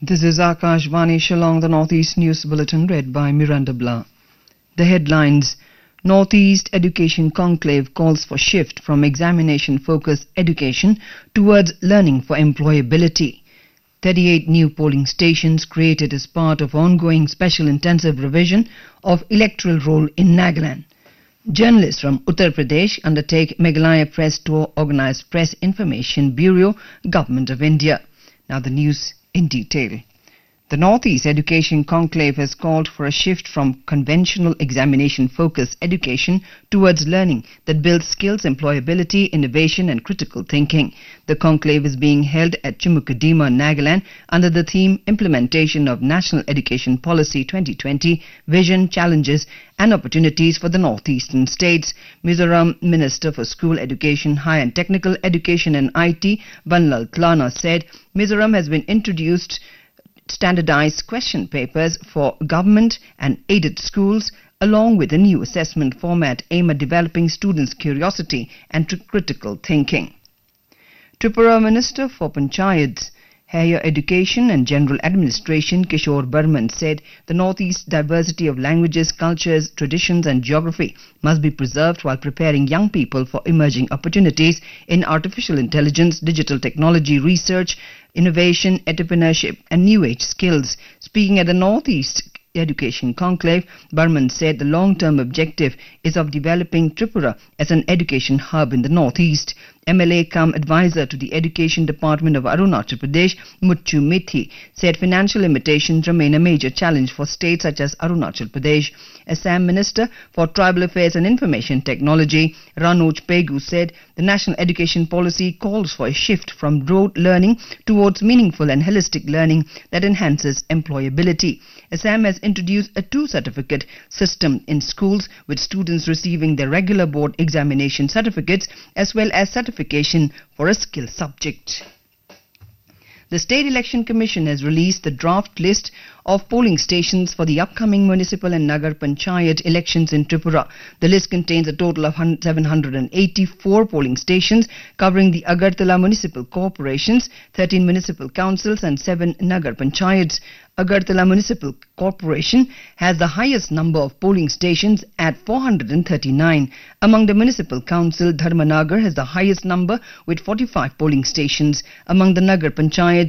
This is Akashvani Shillong, the Northeast News Bulletin read by Miranda Blah. The headlines: Northeast Education Conclave calls for shift from examination-focused education towards learning for employability. 38 new polling stations created as part of ongoing special intensive revision of electoral roll in Nagaland. Journalists from Uttar Pradesh undertake Meghalaya Press Tour organised Press Information Bureau, Government of India. Now the news in detail. The Northeast Education Conclave has called for a shift from conventional examination-focused education towards learning that builds skills, employability, innovation and critical thinking. The conclave is being held at Chimukadima, Nagaland under the theme Implementation of National Education Policy 2020, Vision, Challenges and Opportunities for the Northeastern States. Mizoram Minister for School Education, Higher and Technical Education and IT, Banlal Tlana, said Mizoram has been introduced standardized question papers for government and aided schools, along with a new assessment format aimed at developing students' curiosity and critical thinking. Tripura Minister for Panchayats, Higher Education and General Administration, Kishore Burman, said the Northeast's diversity of languages, cultures, traditions and geography must be preserved while preparing young people for emerging opportunities in artificial intelligence, digital technology, research, innovation, entrepreneurship and new age skills. Speaking at the Northeast Education Conclave, Burman said the long-term objective is of developing Tripura as an education hub in the Northeast. MLA cum advisor to the Education Department of Arunachal Pradesh, Mutchu Mithi, said financial limitations remain a major challenge for states such as Arunachal Pradesh. Assam Minister for Tribal Affairs and Information Technology, Ranoj Pegu, said the National Education Policy calls for a shift from rote learning towards meaningful and holistic learning that enhances employability. Assam has introduced a two-certificate system in schools, with students receiving their regular board examination certificates as well as certification for a skill subject. The State Election Commission has released the draft list of polling stations for the upcoming municipal and Nagar Panchayat elections in Tripura. The list contains a total of 784 polling stations covering the Agartala Municipal Corporations, 13 municipal councils and 7 Nagar Panchayats. Agartala Municipal Corporation has the highest number of polling stations at 439. Among the municipal council, Dharmanagar has the highest number with 45 polling stations. Among the Nagar Panchayats,